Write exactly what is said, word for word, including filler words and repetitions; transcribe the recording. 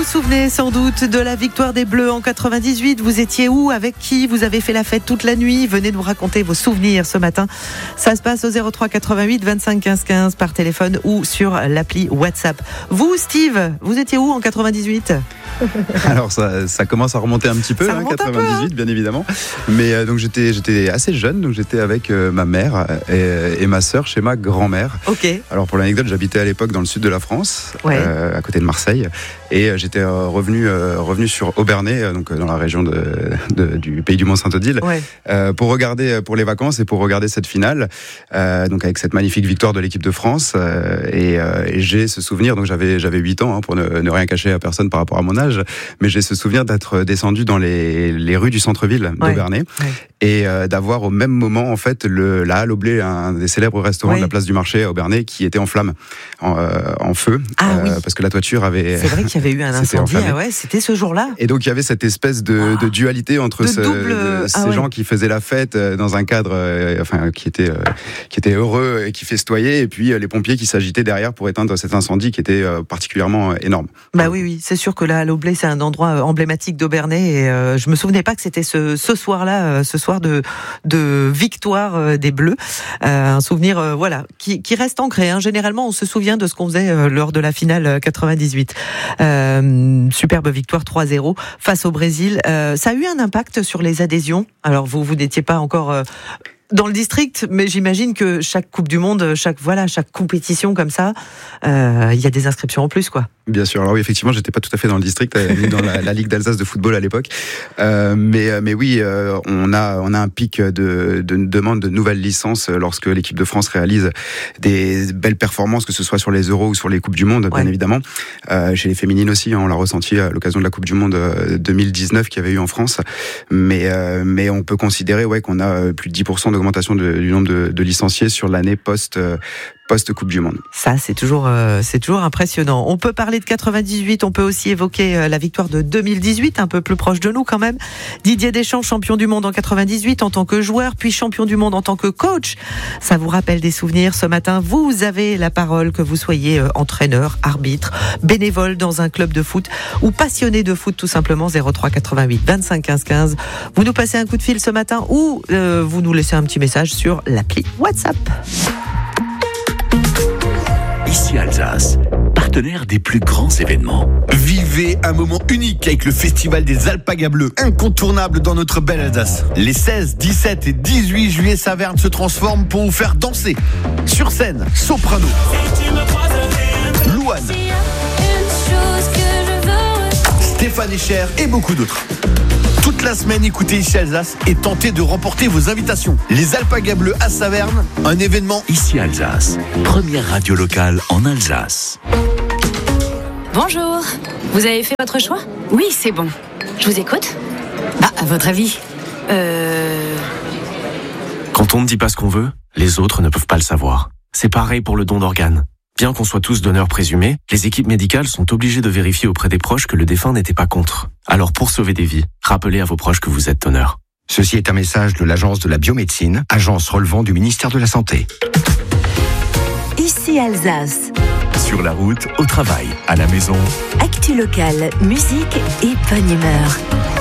souvenez sans doute de la victoire des Bleus en quatre-vingt-dix-huit. Vous étiez où? Avec qui? Vous avez fait la fête toute la nuit? Venez nous raconter vos souvenirs ce matin. Ça se passe au zéro trois quatre-vingt-huit vingt-cinq quinze quinze par téléphone ou sur l'appli WhatsApp. Vous, Steve, vous étiez où en quatre-vingt-dix-huit? Alors ça, ça commence à remonter un petit peu, hein, quatre-vingt-dix-huit peu, hein. Bien évidemment. Mais euh, donc j'étais, j'étais assez jeune, donc j'étais avec euh, ma mère et, et ma sœur chez ma grand-mère. Ok. Alors pour l'anecdote, j'habitais à l'époque dans le sud de la France, ouais. euh, à côté de Marseille, et euh, j'étais euh, revenu, euh, revenu sur Obernai, euh, donc euh, dans la région de, de, du pays du Mont-Saint-Odile, ouais. euh, pour regarder pour les vacances et pour regarder cette finale, euh, donc avec cette magnifique victoire de l'équipe de France. Euh, et, euh, et j'ai ce souvenir, donc j'avais j'avais huit ans, hein, pour ne, ne rien cacher à personne par rapport à mon âge. Mais j'ai ce souvenir d'être descendu dans les, les rues du centre-ville ouais, d'Obernai ouais. et euh, d'avoir au même moment en fait le, la Halle au Blé, un des célèbres restaurants ouais. de la place du marché à Obernai, qui était en flammes, en, euh, en feu, ah, euh, oui. parce que la toiture avait. C'est vrai qu'il y avait eu un incendie, ah ouais, c'était ce jour-là. Et donc il y avait cette espèce de, oh. de dualité entre de ce, double... de, ces ah, gens ouais. qui faisaient la fête dans un cadre, euh, enfin qui était euh, qui était heureux et qui festoyait, et puis euh, les pompiers qui s'agitaient derrière pour éteindre cet incendie qui était euh, particulièrement euh, énorme. Bah oui, oui, c'est sûr que la Halle au Blé, c'est un endroit emblématique d'Obernai, et euh, je me souvenais pas que c'était ce, ce soir-là, euh, ce soir de, de victoire euh, des Bleus. Euh, un souvenir, euh, voilà, qui, qui reste ancré. Hein. Généralement, on se souvient de ce qu'on faisait euh, lors de la finale quatre-vingt-dix-huit. Euh, superbe victoire trois zéro face au Brésil. Euh, ça a eu un impact sur les adhésions. Alors vous, vous n'étiez pas encore euh, dans le district, mais j'imagine que chaque Coupe du Monde, chaque voilà, chaque compétition comme ça, euh, il y a des inscriptions en plus, quoi. Bien sûr. Alors oui, effectivement, j'étais pas tout à fait dans le district, ni dans la, la Ligue d'Alsace de football à l'époque. Euh, mais mais oui, euh, on a on a un pic de, de demande de nouvelles licences lorsque l'équipe de France réalise des belles performances, que ce soit sur les Euros ou sur les Coupes du Monde, bien ouais. évidemment. Euh, chez les féminines aussi, hein, on l'a ressenti à l'occasion de la Coupe du Monde deux mille dix-neuf qu'il y avait eu en France. Mais euh, mais on peut considérer ouais qu'on a plus de dix pour cent d'augmentation de, du nombre de, de licenciés sur l'année post euh, post-Coupe du Monde. Ça, c'est toujours, euh, c'est toujours impressionnant. On peut parler de quatre-vingt-dix-huit, on peut aussi évoquer euh, la victoire de deux mille dix-huit, un peu plus proche de nous quand même. Didier Deschamps, champion du monde en quatre-vingt-dix-huit en tant que joueur, puis champion du monde en tant que coach. Ça vous rappelle des souvenirs ce matin? Vous avez la parole, que vous soyez euh, entraîneur, arbitre, bénévole dans un club de foot ou passionné de foot tout simplement. Zéro trois quatre-vingt-huit vingt-cinq quinze quinze. Vous nous passez un coup de fil ce matin ou euh, vous nous laissez un petit message sur l'appli WhatsApp. Ici Alsace, partenaire des plus grands événements. Vivez un moment unique avec le festival des Alpagas Bleus, incontournable dans notre belle Alsace. Les seize, dix-sept et dix-huit juillet, Saverne se transforme pour vous faire danser. Sur scène, Soprano, Louane, Stéphane Echer et beaucoup d'autres. Toute la semaine, écoutez Ici Alsace et tentez de remporter vos invitations. Les Alpagas Bleus à Saverne, un événement Ici Alsace, première radio locale en Alsace. Bonjour, vous avez fait votre choix? Oui, c'est bon. Je vous écoute. Ah, à votre avis Euh... Quand on ne dit pas ce qu'on veut, les autres ne peuvent pas le savoir. C'est pareil pour le don d'organes. Bien qu'on soit tous donneurs présumés, les équipes médicales sont obligées de vérifier auprès des proches que le défunt n'était pas contre. Alors pour sauver des vies, rappelez à vos proches que vous êtes donneur. Ceci est un message de l'Agence de la biomédecine, agence relevant du ministère de la Santé. Ici Alsace. Sur la route, au travail, à la maison. Actu locale, musique et bonne humeur.